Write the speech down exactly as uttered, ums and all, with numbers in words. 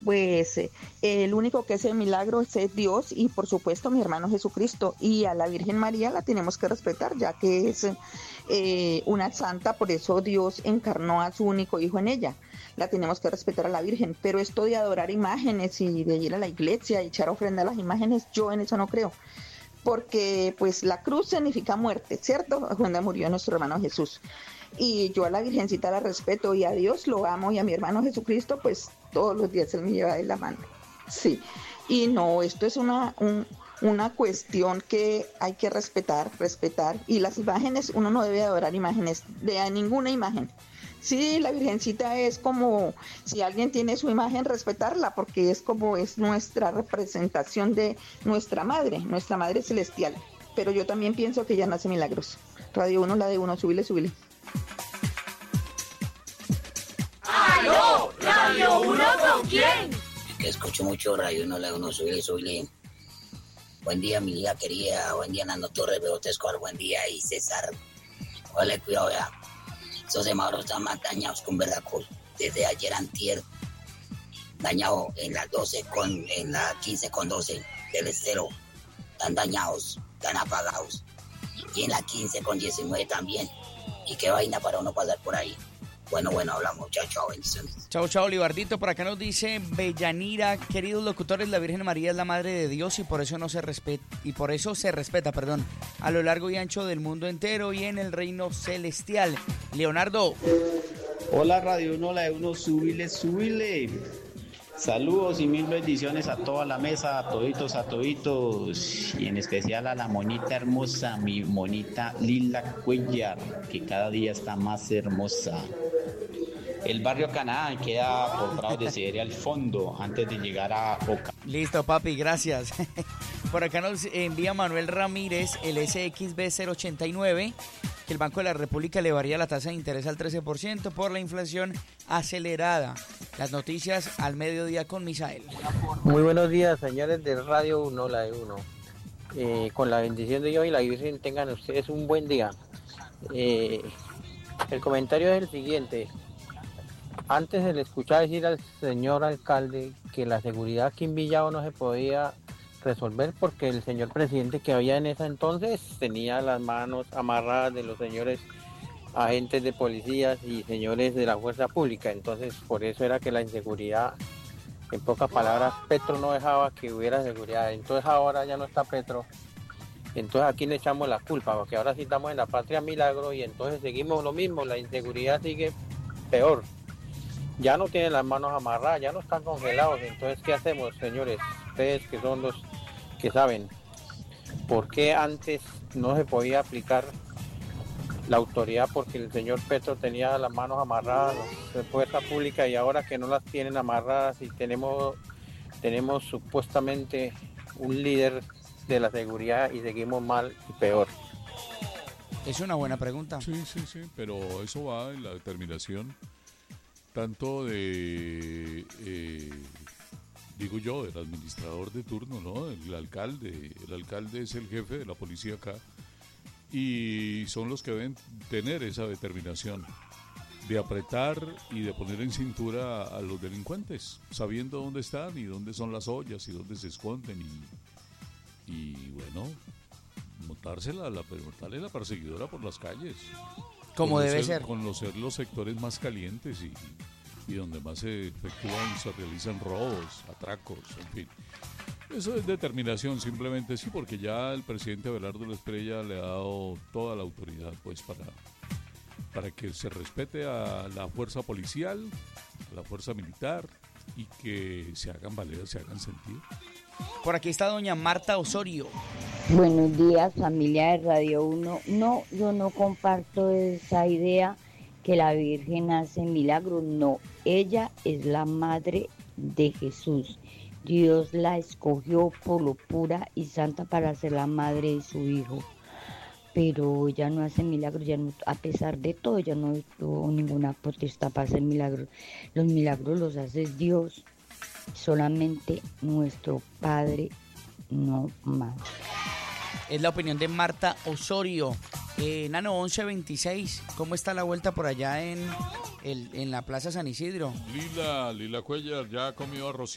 pues eh, el único que hace milagros es Dios y por supuesto mi hermano Jesucristo, y a la Virgen María la tenemos que respetar ya que es eh, una santa, por eso Dios encarnó a su único hijo en ella. La tenemos que respetar a la Virgen, pero esto de adorar imágenes y de ir a la iglesia y echar ofrenda a las imágenes, yo en eso no creo, porque pues la cruz significa muerte, ¿cierto? Donde murió nuestro hermano Jesús. Y yo a la Virgencita la respeto y a Dios lo amo, y a mi hermano Jesucristo pues todos los días él me lleva de la mano. Sí, y no, esto es una, un, una cuestión que hay que respetar, respetar, y las imágenes, uno no debe adorar imágenes, de a ninguna imagen. Sí, la Virgencita es como, si alguien tiene su imagen, respetarla, porque es como es nuestra representación de nuestra madre, nuestra madre celestial. Pero yo también pienso que ella no hace milagros. Radio uno, la de uno, súbile, súbile. ¡Aló! ¿Radio uno con quién? Que escucho mucho Radio uno, la de uno, súbile, súbile. Buen día, mi hija querida. Buen día, Nando Torres, Bebote Escobar. Buen día, y César. Vale, cuidado, ya. Esos semáforos están más dañados con Veracruz. Desde ayer antier, dañado en las doce con, en la quince con doce del Estero. Están dañados, están apagados. Y en la quince con diecinueve también. Y qué vaina para uno pasar por ahí. Bueno, bueno, hablamos. Chao, chao, bendiciones. Chao, chao, Olivardito. Por acá nos dice Bellanira, queridos locutores, la Virgen María es la Madre de Dios y por eso no se respeta, y por eso se respeta, perdón, a lo largo y ancho del mundo entero y en el reino celestial. Leonardo. Hola, Radio uno, la de uno, súbile, súbile. Saludos y mil bendiciones a toda la mesa, a toditos, a toditos, y en especial a la monita hermosa, mi monita Lila Cuellar, que cada día está más hermosa. El barrio Canadá queda por Prado de Siberia al fondo, antes de llegar a Oca. Listo, papi, gracias. Por acá nos envía Manuel Ramírez el S X B cero ochenta y nueve, que el Banco de la República elevaría la tasa de interés al trece por ciento por la inflación acelerada. Las noticias al mediodía con Misael. Muy buenos días, señores de Radio uno, la de uno. Eh, con la bendición de Dios y la Virgen, tengan ustedes un buen día. Eh, el comentario es el siguiente. Antes de escuchar decir al señor alcalde que la seguridad aquí en Villavo no se podía resolver porque el señor presidente que había en ese entonces tenía las manos amarradas de los señores agentes de policías y señores de la fuerza pública, entonces por eso era que la inseguridad, en pocas palabras, Petro no dejaba que hubiera seguridad. Entonces ahora ya no está Petro, entonces aquí le echamos la culpa, porque ahora sí estamos en la patria milagro y entonces seguimos lo mismo, la inseguridad sigue peor. Ya no tienen las manos amarradas, ya no están congelados, entonces ¿qué hacemos, señores? Ustedes que son los que saben, ¿por qué antes no se podía aplicar la autoridad? Porque el señor Petro tenía las manos amarradas de fuerza pública y ahora que no las tienen amarradas y tenemos, tenemos supuestamente un líder de la seguridad y seguimos mal y peor. Es una buena pregunta. Sí, sí, sí, pero eso va en la determinación tanto de, eh, digo yo, del administrador de turno, ¿no? El alcalde, el alcalde es el jefe de la policía acá y son los que deben tener esa determinación de apretar y de poner en cintura a los delincuentes, sabiendo dónde están y dónde son las ollas y dónde se esconden y, y bueno, montársela, la, montarle la perseguidora por las calles. Como conocer, debe ser. Conocer los sectores más calientes y, y donde más se efectúan, se realizan robos, atracos, en fin. Eso es determinación, simplemente sí, porque ya el presidente Abelardo Estrella le ha dado toda la autoridad pues para, para que se respete a la fuerza policial, a la fuerza militar y que se hagan valer, se hagan sentir. Por aquí está doña Marta Osorio. Buenos días, familia de Radio uno. No, yo no comparto esa idea que la Virgen hace milagros. No, ella es la madre de Jesús. Dios la escogió por lo pura y santa para ser la madre de su hijo. Pero ella no hace milagros, ya no, a pesar de todo, ella no tuvo ninguna potestad para hacer milagros. Los milagros los hace Dios, solamente nuestro Padre, no más. Es la opinión de Marta Osorio. Eh, Nano once veintiséis, ¿cómo está la vuelta por allá en, el, en la Plaza San Isidro? Lila, Lila Cuellar, ya ha comido arroz.